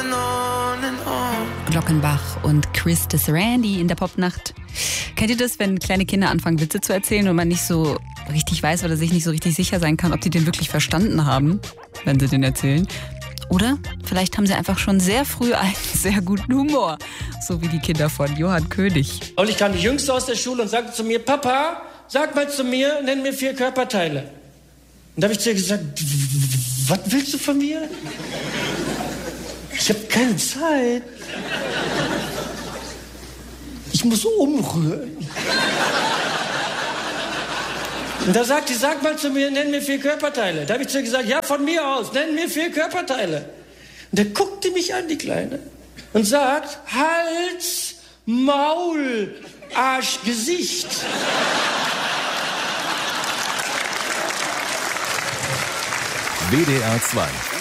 Glockenbach und Chris Randy in der Popnacht. Kennt ihr das, wenn kleine Kinder anfangen, Witze zu erzählen und man nicht so richtig weiß oder sich nicht so richtig sicher sein kann, ob die den wirklich verstanden haben, wenn sie den erzählen? Oder vielleicht haben sie einfach schon sehr früh einen sehr guten Humor, so wie die Kinder von Johann König. Und ich kam die Jüngste aus der Schule und sagte zu mir, Papa, sag mal zu mir, nenn mir 4 Körperteile. Und da habe ich zu ihr gesagt, was willst du von mir? Ich habe keine Zeit. Ich muss umrühren. Und da sagt sie, sag mal zu mir, nenn mir 4 Körperteile. Da habe ich zu ihr gesagt, ja, von mir aus, nenn mir 4 Körperteile. Und der guckte mich an, die Kleine, und sagt, Hals, Maul, Arsch, Gesicht. WDR 2